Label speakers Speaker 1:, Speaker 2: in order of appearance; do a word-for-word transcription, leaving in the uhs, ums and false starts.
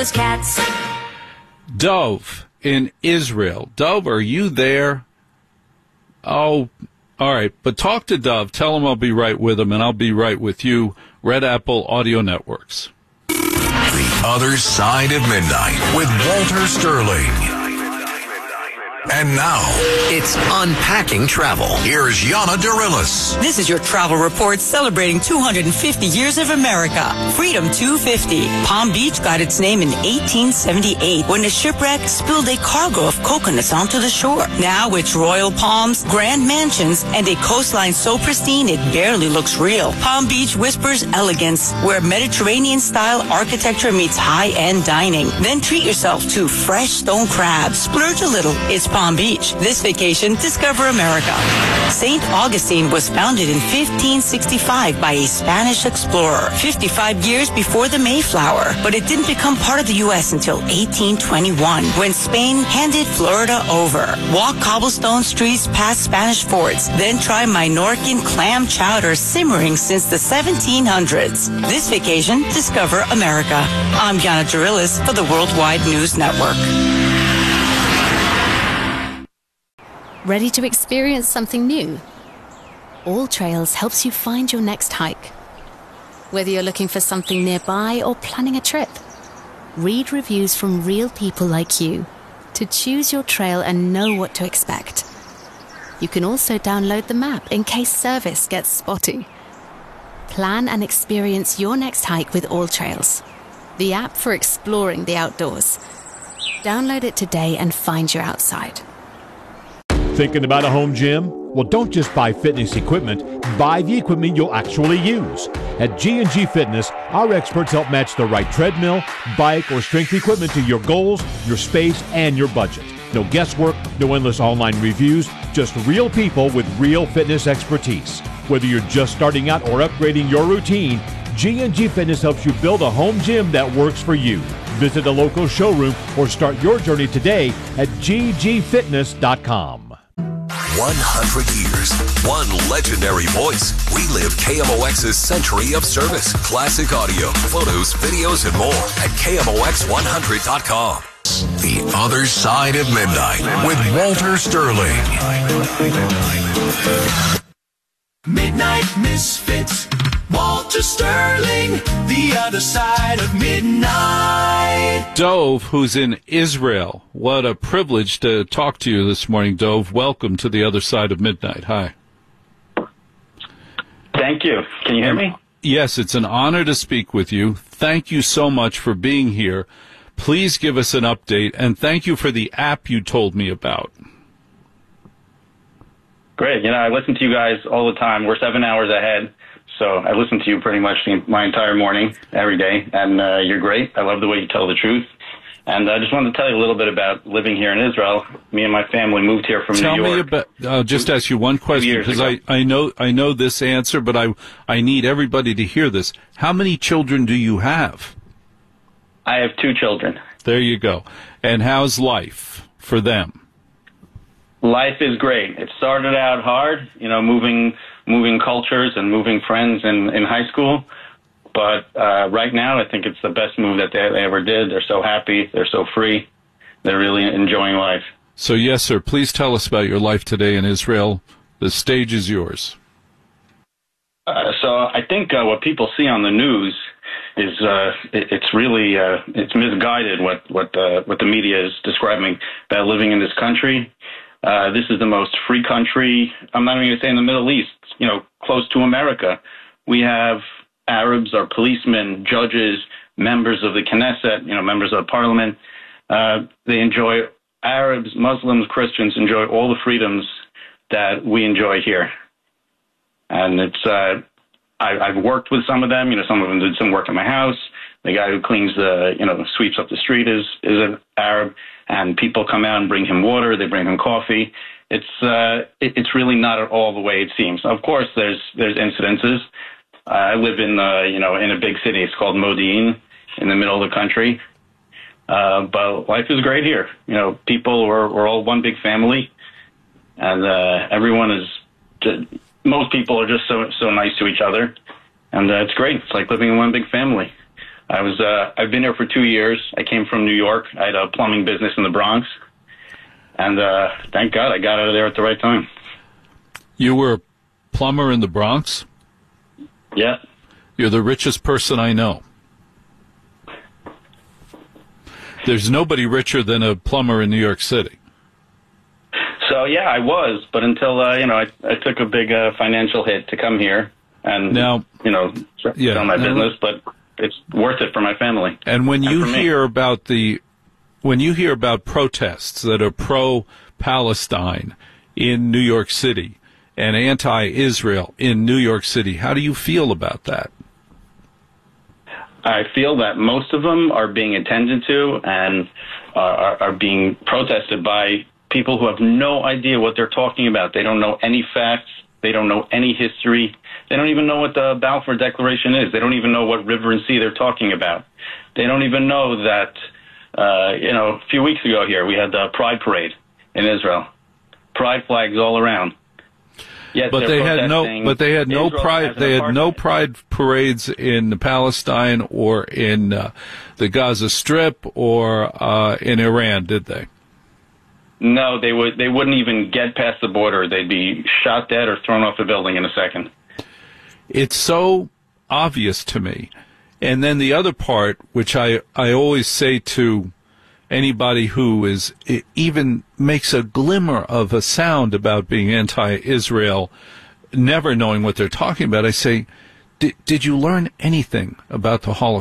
Speaker 1: as cats.
Speaker 2: Dove in Israel. Dove, are you there? Oh, all right. But talk to Dove. Tell him I'll be right with him, and I'll be right with you. Red Apple Audio Networks.
Speaker 3: The Other Side of Midnight with Walter Sterling. And now,
Speaker 4: it's Unpacking Travel.
Speaker 3: Here's Yana Dorillis.
Speaker 5: This is your travel report celebrating two hundred fifty years of America. Freedom two fifty. Palm Beach got its name in eighteen seventy-eight when a shipwreck spilled a cargo of coconuts onto the shore. Now it's royal palms, grand mansions, and a coastline so pristine it barely looks real. Palm Beach whispers elegance, where Mediterranean-style architecture meets high-end dining. Then treat yourself to fresh stone crabs. Splurge a little. It's Palm Beach. This vacation, discover America. Saint Augustine was founded in fifteen sixty-five by a Spanish explorer, fifty-five years before the Mayflower, but it didn't become part of the U S until eighteen twenty-one, when Spain handed Florida over. Walk cobblestone streets past Spanish forts, then try Minorcan clam chowder simmering since the seventeen hundreds. This vacation, discover America. I'm Yana Dorillis for the Worldwide News Network.
Speaker 6: Ready to experience something new? All Trails helps you find your next hike. Whether you're looking for something nearby or planning a trip, read reviews from real people like you to choose your trail and know what to expect. You can also download the map in case service gets spotty. Plan and experience your next hike with All Trails, the app for exploring the outdoors. Download it today and find your outside.
Speaker 7: Thinking about a home gym? Well, don't just buy fitness equipment. Buy the equipment you'll actually use. At G and G Fitness, our experts help match the right treadmill, bike, or strength equipment to your goals, your space, and your budget. No guesswork, no endless online reviews, just real people with real fitness expertise. Whether you're just starting out or upgrading your routine, G and G Fitness helps you build a home gym that works for you. Visit a local showroom or start your journey today at g g fitness dot com.
Speaker 3: one hundred years, one legendary voice. We live K M O X's century of service. Classic audio, photos, videos, and more at K M O X one hundred dot com. The Other Side of Midnight with Walter Sterling.
Speaker 8: Midnight Misfits, Walter Sterling, The Other Side of Midnight.
Speaker 2: Dove, who's in Israel. What a privilege to talk to you this morning, Dove. Welcome to The Other Side of Midnight. Hi.
Speaker 9: Thank you. Can you hear me?
Speaker 2: Yes, it's an honor to speak with you. Thank you so much for being here. Please give us an update, and thank you for the app you told me about.
Speaker 9: Great. You know, I listen to you guys all the time. We're seven hours ahead, so I listen to you pretty much my entire morning, every day, and uh, you're great. I love the way you tell the truth. And I just wanted to tell you a little bit about living here in Israel. Me and my family moved here from
Speaker 2: tell
Speaker 9: New York.
Speaker 2: Tell me about, I'll just ask you one question, because I, I know I know this answer, but I, I need everybody to hear this. How many children do you have?
Speaker 9: I have two children.
Speaker 2: There you go. And how's life for them?
Speaker 9: Life is great. It started out hard, you know, moving moving cultures and moving friends in, in high school. But uh, right now, I think it's the best move that they, they ever did. They're so happy. They're so free. They're really enjoying life.
Speaker 2: So, yes, sir, please tell us about your life today in Israel. The stage is yours.
Speaker 9: Uh, so I think uh, what people see on the news is uh, it, it's really uh, it's misguided what what uh, what the media is describing about living in this country. Uh, this is the most free country. I'm not even going to say in the Middle East. You know, close to America, we have Arabs are policemen, judges, members of the Knesset. You know, members of the parliament. Uh, they enjoy Arabs, Muslims, Christians enjoy all the freedoms that we enjoy here. And it's, uh, I, I've worked with some of them, you know, some of them did some work in my house. The guy who cleans the, you know, sweeps up the street is, is an Arab, and people come out and bring him water. They bring him coffee. It's, uh, it, it's really not at all the way it seems. Of course, there's, there's incidences. Uh, I live in, uh, you know, in a big city. It's called Modi'in in the middle of the country. Uh, but life is great here. You know, people, we're, we're all one big family, and, uh, everyone is just, most people are just so so nice to each other, and uh, it's great. It's like living in one big family. I was, uh, I've been here for two years. I came from New York. I had a plumbing business in the Bronx. And uh, thank God I got out of there at the right time.
Speaker 2: You were a plumber in the Bronx?
Speaker 9: Yeah.
Speaker 2: You're the richest person I know. There's nobody richer than a plumber in New York City.
Speaker 9: So, yeah, I was. But until, uh, you know, I, I took a big uh, financial hit to come here and,
Speaker 2: now,
Speaker 9: you know,
Speaker 2: yeah,
Speaker 9: sell my
Speaker 2: now,
Speaker 9: business. But it's worth it for my family.
Speaker 2: And when you
Speaker 9: and
Speaker 2: hear about the, when you hear about protests that are pro-Palestine in New York City and anti-Israel in New York City, how do you feel about that?
Speaker 9: I feel that most of them are being attended to and uh, are, are being protested by people who have no idea what they're talking about. They don't know any facts. They don't know any history. They don't even know what the Balfour Declaration is. They don't even know what river and sea they're talking about. They don't even know that, uh, you know, a few weeks ago here we had the Pride Parade in Israel. Pride flags all around. Yes,
Speaker 2: but they had no, but they had no
Speaker 9: Israel
Speaker 2: pride. They had no pride parades in Palestine or in uh, the Gaza Strip or uh, in Iran, did they?
Speaker 9: No, they would. They wouldn't even get past the border. They'd be shot dead or thrown off the building in a second.
Speaker 2: It's so obvious to me. And then the other part, which I I always say to anybody who is even makes a glimmer of a sound about being anti-Israel, never knowing what they're talking about, I say, did you learn anything about the Holocaust?